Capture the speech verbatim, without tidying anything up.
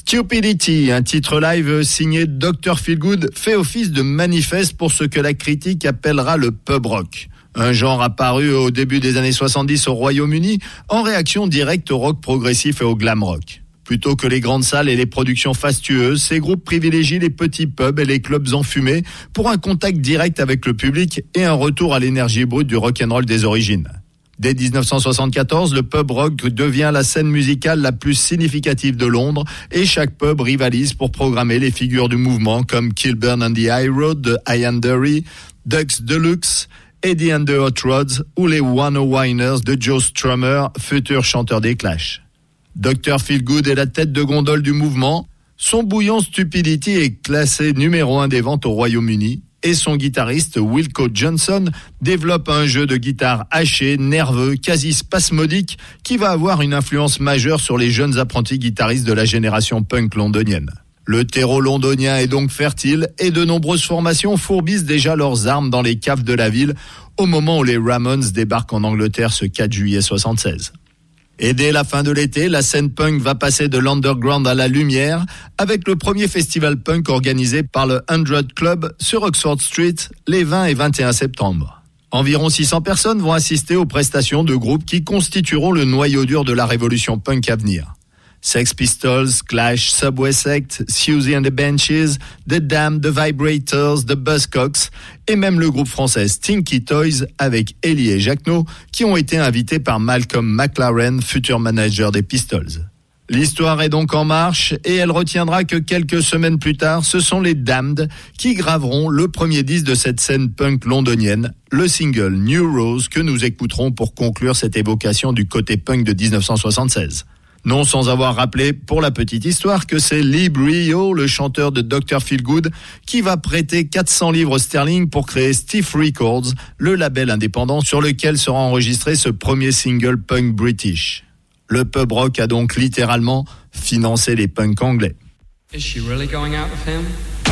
Stupidity, un titre live signé docteur Feelgood, fait office de manifeste pour ce que la critique appellera le pub rock. Un genre apparu au début des années soixante-dix au Royaume-Uni, en réaction directe au rock progressif et au glam rock. Plutôt que les grandes salles et les productions fastueuses, ces groupes privilégient les petits pubs et les clubs enfumés pour un contact direct avec le public et un retour à l'énergie brute du rock'n'roll des origines. Dès dix-neuf cent soixante-quatorze, le pub rock devient la scène musicale la plus significative de Londres et chaque pub rivalise pour programmer les figures du mouvement comme Kilburn and the High Road de Ian Dury, Dux Deluxe, Eddie and the Hot Rods ou les One O Winers de Joe Strummer, futur chanteur des Clash. docteur Feelgood est la tête de gondole du mouvement. Son bouillon Stupidity est classé numéro un des ventes au Royaume-Uni et son guitariste Wilco Johnson développe un jeu de guitare haché, nerveux, quasi spasmodique qui va avoir une influence majeure sur les jeunes apprentis guitaristes de la génération punk londonienne. Le terreau londonien est donc fertile et de nombreuses formations fourbissent déjà leurs armes dans les caves de la ville au moment où les Ramones débarquent en Angleterre ce quatre juillet soixante-seize. Et dès la fin de l'été, la scène punk va passer de l'underground à la lumière avec le premier festival punk organisé par le hundred Club sur Oxford Street les vingt et vingt et un septembre. Environ six cents personnes vont assister aux prestations de groupes qui constitueront le noyau dur de la révolution punk à venir. Sex Pistols, Clash, Subway Sect, Siouxsie and the Benches, The Damned, The Vibrators, The Buzzcocks et même le groupe français Stinky Toys avec Ellie et Jacquenot qui ont été invités par Malcolm McLaren, futur manager des Pistols. L'histoire est donc en marche et elle retiendra que quelques semaines plus tard, ce sont les Damned qui graveront le premier disque de cette scène punk londonienne, le single New Rose que nous écouterons pour conclure cette évocation du côté punk de dix-neuf cent soixante-seize. Non sans avoir rappelé, pour la petite histoire, que c'est Lee Brio, le chanteur de docteur Feelgood, qui va prêter quatre cents livres sterling pour créer Stiff Records, le label indépendant sur lequel sera enregistré ce premier single punk british. Le pub rock a donc littéralement financé les punks anglais. Is she really going out with him?